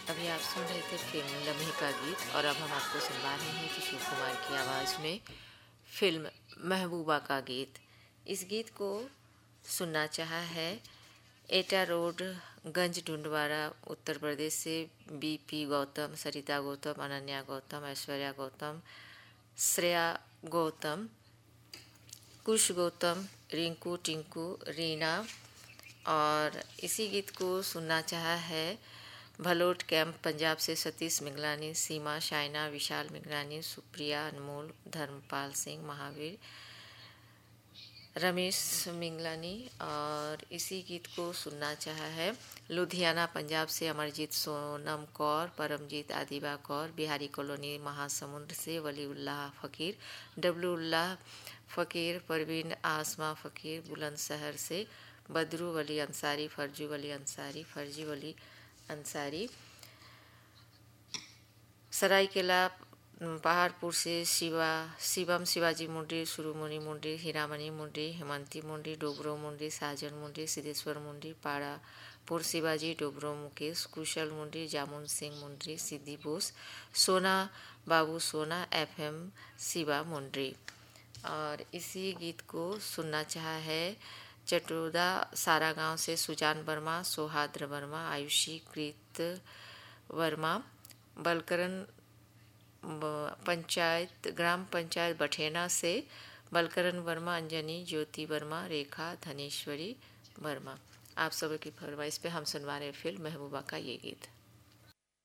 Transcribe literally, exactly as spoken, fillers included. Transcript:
अभी आप सुन रहे थे फिल्म लम्हे का गीत और अब हम आपको सुनवा रहे हैं किशोर कुमार की आवाज़ में फिल्म महबूबा का गीत। इस गीत को सुनना चाहा है एटा रोड गंज ढूंढवाड़ा उत्तर प्रदेश से बीपी गौतम, सरिता गौतम, अनन्या गौतम, ऐश्वर्या गौतम, श्रेया गौतम, कुश गौतम, रिंकू, टिंकू, रीना। और इसी गीत को सुनना चाहा है भलोट कैंप पंजाब से सतीश मिंगलानी, सीमा, शाइना, विशाल मिंगलानी, सुप्रिया, अनमोल, धर्मपाल सिंह, महावीर, रमेश मिंगलानी। और इसी गीत को सुनना चाहा है लुधियाना पंजाब से अमरजीत, सोनम कौर, परमजीत, आदिबा कौर, बिहारी कॉलोनी महासमुंद से वलीउल्लाह फ़कीर, डब्लूउल्लाह फ़कीर, परवीन आसमा फ़कीर, बुलंदशहर से बदरू वली अंसारी, फर्जू वली अंसारी, फर्जी वली अंसारी, सरायकेला पहाड़पुर से शिवा शिवम शिवाजी मुंडी, सुरुमुनि मुंडी, हीरामणि मुंडी, हेमंती मुंडी, डोबरो मुंडी, साजन मुंडी, सिद्धेश्वर मुंडी, पाड़ापुर शिवाजी, डोबरो मुकेश, कुशल मुंडी, जामुन सिंह मुंडी, सिद्धि बोस, सोना बाबू सोना, एफ एम शिवा मुंडी। और इसी गीत को सुनना चाहा है चटोदा सारा गांव से सुजान वर्मा, सोहाद्र वर्मा, आयुषी कृत वर्मा, बलकरन पंचायत ग्राम पंचायत बठेना से बलकरन वर्मा, अंजनी, ज्योति वर्मा, रेखा, धनेश्वरी वर्मा। आप सब की फरमाइश पे हम सुनवा रहे फिल्म महबूबा का ये गीत।